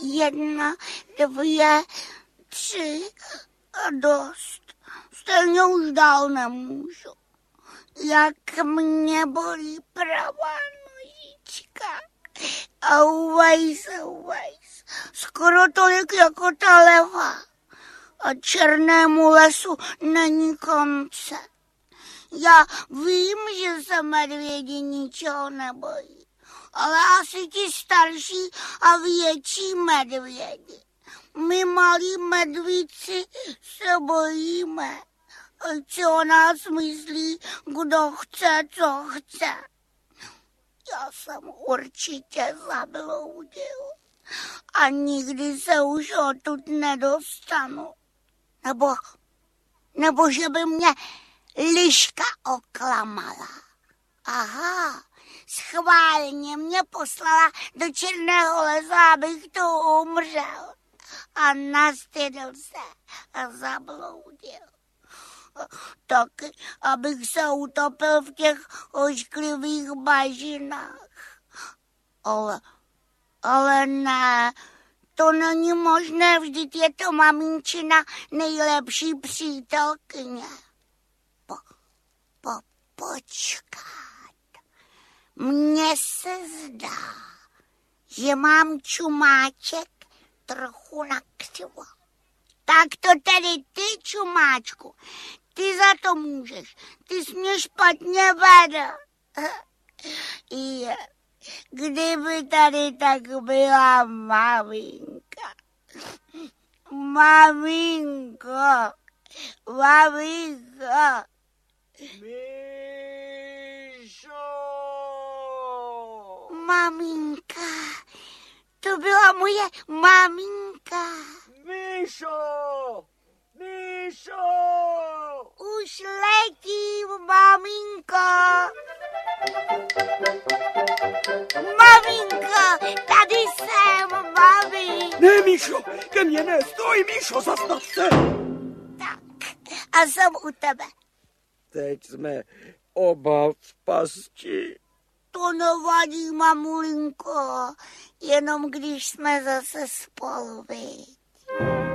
1, 2, 3 a dost. Stejně už dál nemůžu. Jak mě bolí pravá nožička. Auvajs. Skoro tolik jako ta levá. A černému lesu není konce. Já vím, že se medvědi ničeho nebojí, ale asi ti starší a větší medvědi. My malí medvíci se bojíme. Ať si o nás myslí, kdo chce, co chce. Já jsem určitě zabloudil a nikdy se už odtud nedostanu. Nebo že by mě liška oklamala. Aha, schválně mě poslala do černého lesa, abych tu umřel. A nastydl se a zabloudil. Taky, abych se utopil v těch ošklivých bažinách. Ale ne, to není možné, vždyť je to maminčina nejlepší přítelkyně. Počkat. Mně se zdá, že mám čumáček trochu nakřivo. Tak to tedy ty, čumáčku, ty za to můžeš. Ty jsi mě špatně vedl. Kdyby tady tak byla maminka. Maminko. Míšo! Maminka. To byla moje maminka. Míšo! Už letím, maminko. Maminko, tady jsem, mami. Ne, Míšo, ke mně ne, stoj, Míšo, zastav se. Tak, a jsem u tebe. Teď jsme oba v pasti. To nevadí, mamulinko, jenom když jsme zase spolu, viď?